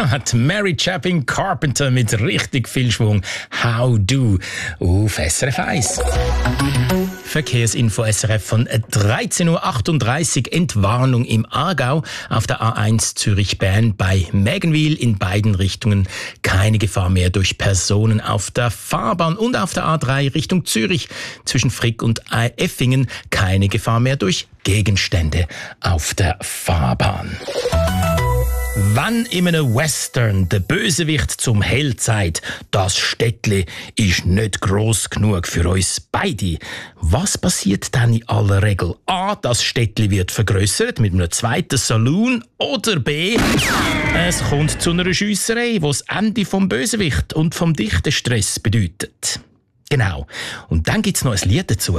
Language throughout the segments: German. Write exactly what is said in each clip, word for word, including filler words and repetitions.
Da hat Mary Chapin Carpenter mit richtig viel Schwung «How Do» auf S R F eins. Verkehrsinfo S R F von dreizehn Uhr achtunddreißig. Entwarnung im Aargau auf der A eins Zürich-Bern bei Mägenwil in beiden Richtungen. Keine Gefahr mehr durch Personen auf der Fahrbahn und auf der A drei Richtung Zürich zwischen Frick und Effingen. Keine Gefahr mehr durch Gegenstände auf der Fahrbahn. Wenn in einem Western der Bösewicht zum Held sagt, das Städtli ist nicht gross genug für uns beide, was passiert dann in aller Regel? A. Das Städtli wird vergrössert mit einem zweiten Saloon oder B. Es kommt zu einer Schiesserei, die das Ende vom Bösewicht und vom Dichterstress bedeutet. Genau. Und dann gibt's noch ein Lied dazu.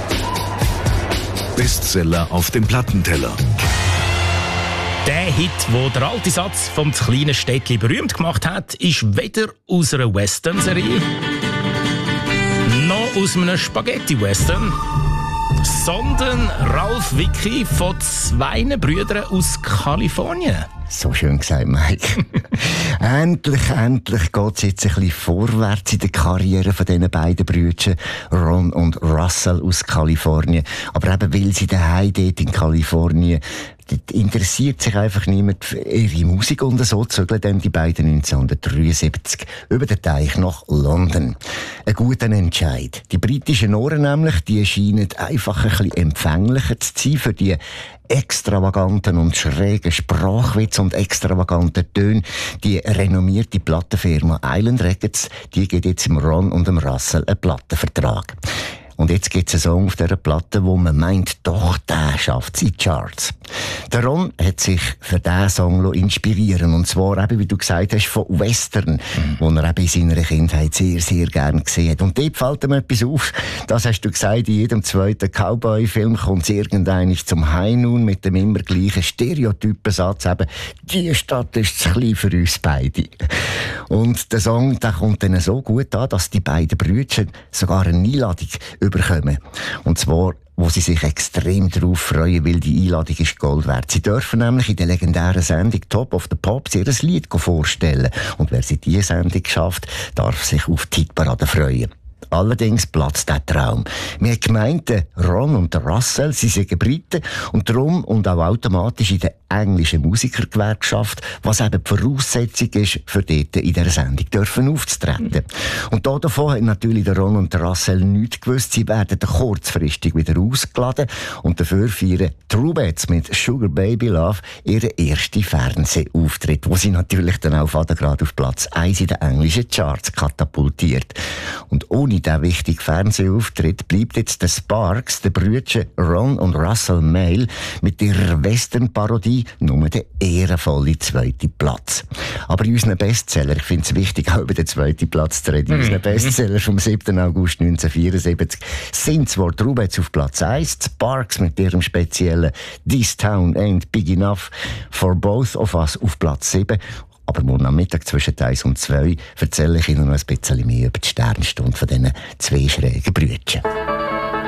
Bestseller auf dem Plattenteller. Der Hit, wo der alte Satz vom kleinen Städtli berühmt gemacht hat, ist weder aus einer Western-Serie noch aus einem Spaghetti-Western, sondern Ralph Vicky von zwei Brüdern aus Kalifornien. So schön gesagt, Mike. endlich, endlich geht es jetzt ein bisschen vorwärts in der Karriere von diesen beiden Brüdern, Ron und Russell aus Kalifornien. Aber eben, weil sie daheim dort in Kalifornien, dort interessiert sich einfach niemand für ihre Musik und so zögeln dann die beiden neunzehnhundertdreiundsiebzig über den Teich nach London. Ein guter Entscheid. Die britischen Ohren nämlich, die scheinen einfach ein bisschen empfänglicher zu sein für die extravaganten und schrägen Sprachwitze und extravaganten Töne. Die renommierte Plattenfirma Island Records, die gibt jetzt im Ron und dem Russell einen Plattenvertrag. Und jetzt gibt es einen Song auf dieser Platte, wo man meint, doch, der schafft es in die Charts. Der Ron hat sich für diesen Song inspirieren und zwar eben, wie du gesagt hast, von Western, mhm. wo er eben in seiner Kindheit sehr, sehr gern gesehen hat. Und dort fällt ihm etwas auf. Das hast du gesagt, in jedem zweiten Cowboy-Film kommt es irgendwann zum High Noon mit dem immer gleichen Stereotypensatz, eben, die Stadt ist zu klein für uns beide. Und der Song, der kommt dann so gut an, dass die beiden Brüder sogar eine Einladung überkommen. Und zwar, wo sie sich extrem darauf freuen, weil die Einladung ist Gold wert. Sie dürfen nämlich in der legendären Sendung Top of the Pops ihr Lied vorstellen. Und wer sie diese Sendung schafft, darf sich auf die Hitparade freuen. Allerdings platzt der Traum. Wir haben gemeint, Ron und Russell, sie sind Briten und darum und auch automatisch in der englischen Musikergewerkschaft, was eben die Voraussetzung ist, für dort in dieser Sendung dürfen aufzutreten. Und da davon haben natürlich der Ron und der Russell nichts gewusst. Sie werden kurzfristig wieder ausgeladen und dafür feiern Trubets mit Sugar Baby Love ihren ersten Fernsehauftritt, wo sie natürlich dann auch gerade auf Platz eins in den englischen Charts katapultiert. Und ohne diesen wichtigen Fernsehauftritt bleibt jetzt der Sparks, der Brüder Ron und Russell Mail, mit ihrer Western-Parodie nur der ehrenvolle zweite Platz. Aber in unseren Bestseller, ich finde es wichtig, auch über den zweiten Platz zu reden, in unseren Bestseller vom siebten August neunzehnhundertvierundsiebzig sind zwar Trubets auf Platz eins, Sparks mit ihrem speziellen «This Town Ain't Big Enough» for Both of Us auf Platz sieben. Aber morgen am Mittag zwischen eins und zwei erzähle ich Ihnen noch ein bisschen mehr über die Sternstunde von diesen zwei schrägen Brüdern.